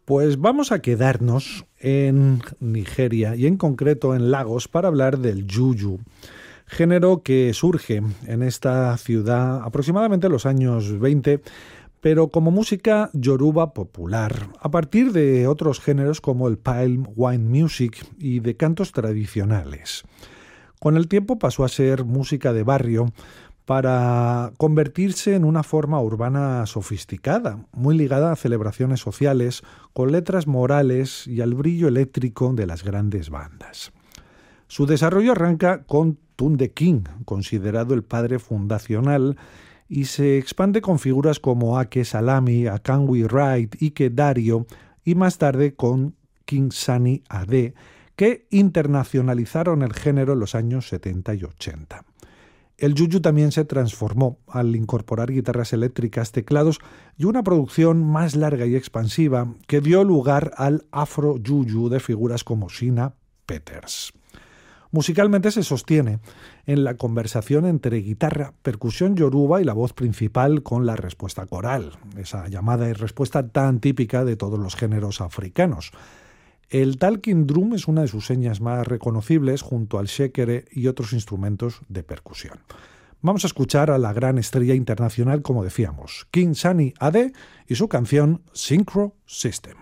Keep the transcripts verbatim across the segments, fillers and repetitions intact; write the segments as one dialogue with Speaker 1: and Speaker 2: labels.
Speaker 1: Pues vamos a quedarnos en Nigeria y en concreto en Lagos para hablar del yuyu, género que surge en esta ciudad aproximadamente en los años veinte, pero como música yoruba popular, a partir de otros géneros como el palm wine music y de cantos tradicionales. Con el tiempo pasó a ser música de barrio para convertirse en una forma urbana sofisticada, muy ligada a celebraciones sociales, con letras morales y al brillo eléctrico de las grandes bandas. Su desarrollo arranca con Tunde King, considerado el padre fundacional, y se expande con figuras como Ake Salami, Akanwi Wright, Ike Dario y más tarde con King Sunny Ade, que internacionalizaron el género en los años setenta y ochenta. El yuyu también se transformó al incorporar guitarras eléctricas, teclados y una producción más larga y expansiva que dio lugar al afro-yuyu de figuras como Sina Peters. Musicalmente se sostiene en la conversación entre guitarra, percusión yoruba y la voz principal con la respuesta coral, esa llamada y respuesta tan típica de todos los géneros africanos. El talking drum es una de sus señas más reconocibles junto al shekere y otros instrumentos de percusión. Vamos a escuchar a la gran estrella internacional, como decíamos, King Sunny Ade y su canción Synchro System.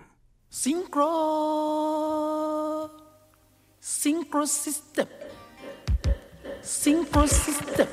Speaker 2: Synchro, Synchro System, Synchro System.